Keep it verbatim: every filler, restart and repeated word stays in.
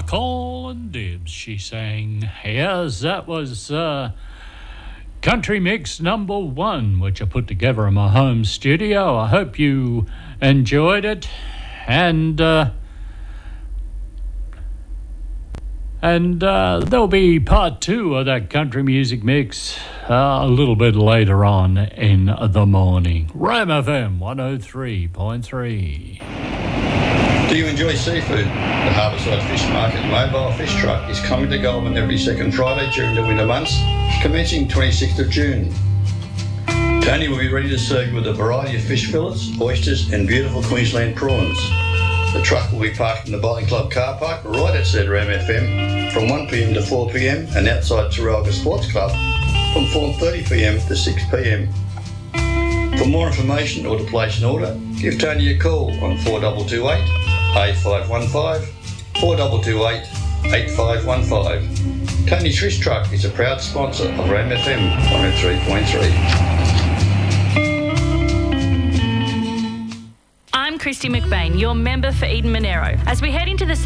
Colin Dibs, she sang. Yes, that was uh, Country Mix number one, which I put together in my home studio. I hope you enjoyed it. And uh, and uh, there'll be part two of that country music mix uh, a little bit later on in the morning. Ram F M one oh three point three. Do you enjoy seafood? The Harbourside Fish Market mobile fish truck is coming to Goulburn every second Friday during the winter months, commencing twenty-sixth of June. Tony will be ready to serve you with a variety of fish fillets, oysters and beautiful Queensland prawns. The truck will be parked in the Bowling Club car park right outside Ram F M from one p m to four p m and outside Terralga Sports Club from four thirty p m to six p m. For more information or to place an order, give Tony a call on four two two eight, eight five one five, four two two eight, eight five one five. Tony's Fish Truck is a proud sponsor of Ram F M one oh three point three. I'm Christy McBain, your member for Eden Monero. As we head into the